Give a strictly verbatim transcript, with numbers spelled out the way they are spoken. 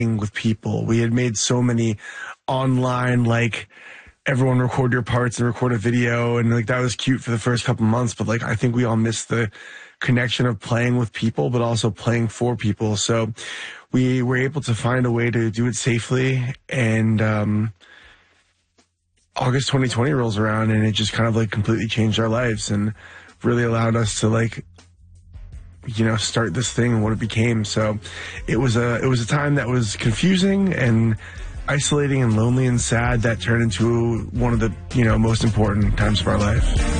with people. We had made so many online, like, everyone record your parts and record a video, and like that was cute for the first couple months, but like I think we all missed the connection of playing with people but also playing for people. So we were able to find a way to do it safely, and um August twenty twenty rolls around and it just kind of like completely changed our lives and really allowed us to like, you know, start this thing and what it became. So it was a it was a time that was confusing and isolating and lonely and sad that turned into one of the, you know, most important times of our life.